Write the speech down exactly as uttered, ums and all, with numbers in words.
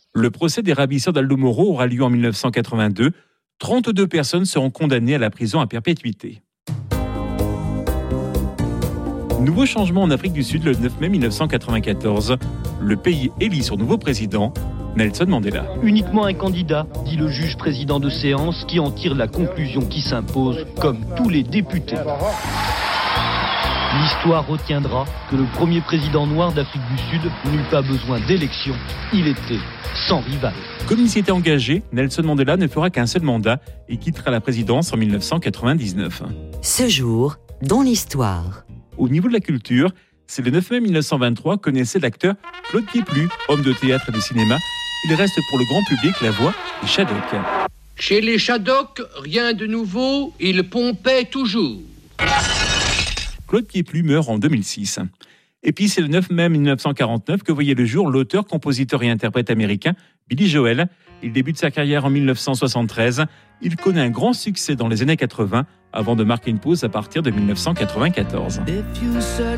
Le procès des ravisseurs d'Aldo Moro aura lieu en dix-neuf cent quatre-vingt-deux. trente-deux personnes seront condamnées à la prison à perpétuité. Nouveau changement en Afrique du Sud le neuf mai dix-neuf cent quatre-vingt-quatorze. Le pays élit son nouveau président, Nelson Mandela. Uniquement un candidat, dit le juge président de séance, qui en tire la conclusion qui s'impose, comme tous les députés. L'histoire retiendra que le premier président noir d'Afrique du Sud n'eut pas besoin d'élection. Il était sans rival. Comme il s'était engagé, Nelson Mandela ne fera qu'un seul mandat et quittera la présidence en dix-neuf cent quatre-vingt-dix-neuf. Ce jour, dans l'histoire. Au niveau de la culture, c'est le neuf mai dix-neuf cent vingt-trois que naissait l'acteur Claude Pieplu, homme de théâtre et de cinéma. Il reste pour le grand public la voix des Shadocks. Chez les Shadocks, rien de nouveau, ils pompaient toujours. Claude Pieplu meurt en deux mille six. Et puis c'est le neuf mai dix-neuf cent quarante-neuf que voyait le jour l'auteur, compositeur et interprète américain Billy Joel. Il débute sa carrière en dix-neuf cent soixante-treize. Il connaît un grand succès dans les années quatre-vingts avant de marquer une pause à partir de dix-neuf cent quatre-vingt-quatorze.